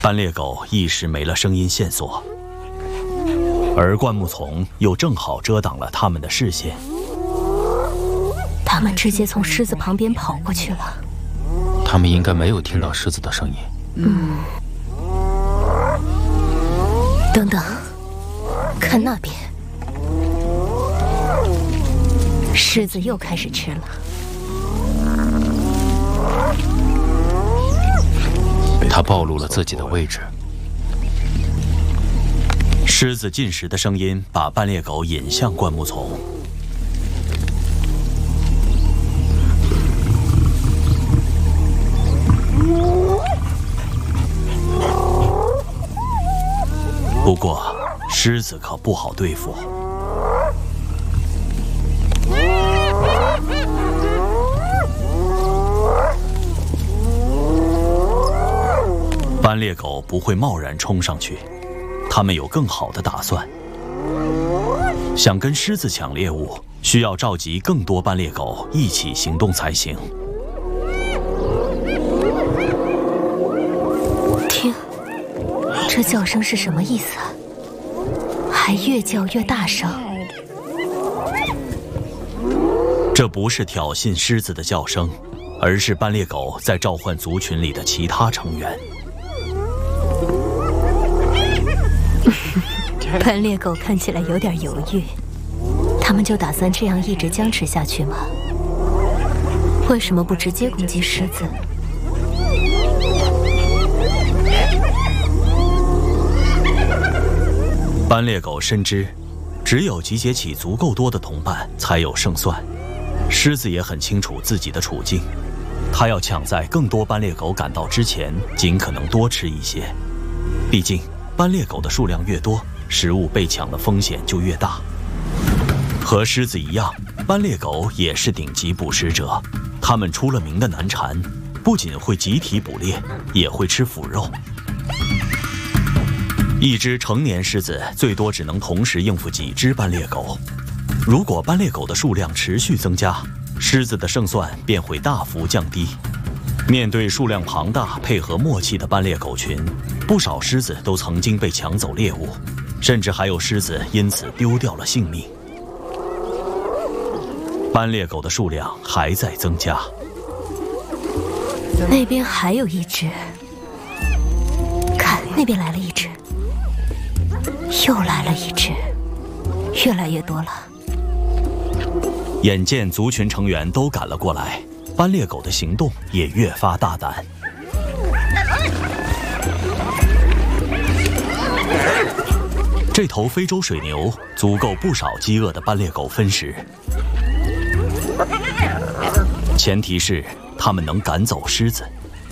斑鬣狗一时没了声音线索，而灌木丛又正好遮挡了他们的视线。 他们直接从狮子旁边跑过去了。 他们应该没有听到狮子的声音。 等等，看那边，狮子又开始吃了。 它暴露了自己的位置。 狮子进食的声音把斑鬣狗引向灌木丛。不过，狮子可不好对付。斑鬣狗不会贸然冲上去，它们有更好的打算。想跟狮子抢猎物，需要召集更多斑鬣狗一起行动才行。 听，这叫声是什么意思啊？还越叫越大声。 这不是挑衅狮子的叫声，而是斑鬣狗在召唤族群里的其他成员。 斑鬣狗看起来有点犹豫，他们就打算这样一直僵持下去吗？为什么不直接攻击狮子？ 斑鬣狗深知，只有集结起足够多的同伴，才有胜算。狮子也很清楚自己的处境，它要抢在更多斑鬣狗赶到之前，尽可能多吃一些。毕竟，斑鬣狗的数量越多，食物被抢的风险就越大。和狮子一样，斑鬣狗也是顶级捕食者，它们出了名的难缠，不仅会集体捕猎，也会吃腐肉。一只成年狮子最多只能同时应付几只斑鬣狗。如果斑鬣狗的数量持续增加，狮子的胜算便会大幅降低。面对数量庞大、配合默契的斑鬣狗群，不少狮子都曾经被抢走猎物，甚至还有狮子因此丢掉了性命。斑鬣狗的数量还在增加。 那边还有一只，看那边来了一只，又来了一只，越来越多了。 眼见族群成员都赶了过来，斑鬣狗的行动也越发大胆。这头非洲水牛足够不少饥饿的斑鬣狗分食，前提是它们能赶走狮子。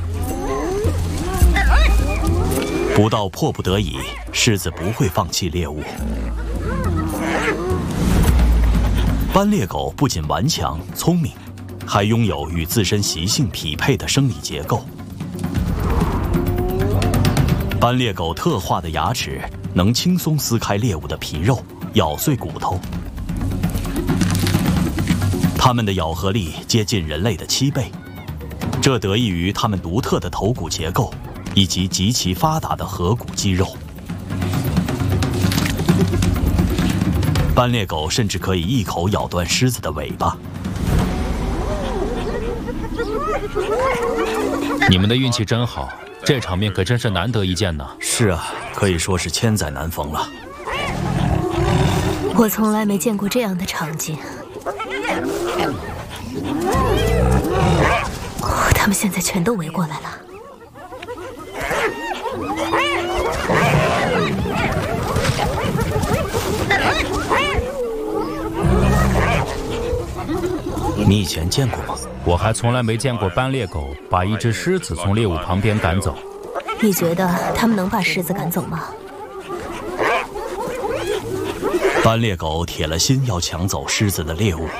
不到迫不得已，狮子不会放弃猎物。斑鬣狗不仅顽强聪明，还拥有与自身习性匹配的生理结构。斑鬣狗特化的牙齿能轻松撕开猎物的皮肉，咬碎骨头。它们的咬合力接近人类的7倍，这得益于它们独特的头骨结构以及极其发达的颌骨肌肉。斑鬣狗甚至可以一口咬断狮子的尾巴。 你们的运气真好，这场面可真是难得一见呢。 是啊，可以说是千载难逢了。 我从来没见过这样的场景。他们现在全都围过来了。 你以前见过吗？ 我还从来没见过斑鬣狗把一只狮子从猎物旁边赶走。 你觉得他们能把狮子赶走吗？ 斑鬣狗铁了心要抢走狮子的猎物。